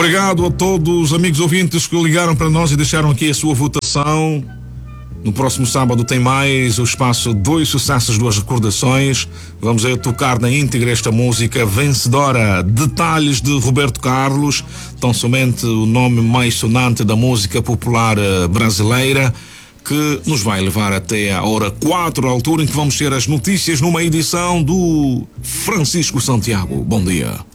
Obrigado a todos os amigos ouvintes que ligaram para nós e deixaram aqui a sua votação. No próximo sábado tem mais o espaço Dois Sucessos, Duas Recordações. Vamos aí tocar na íntegra esta música vencedora, Detalhes, de Roberto Carlos, tão somente o nome mais sonante da música popular brasileira, que nos vai levar até a hora 4, a altura em que vamos ter as notícias numa edição do Francisco Santiago. Bom dia.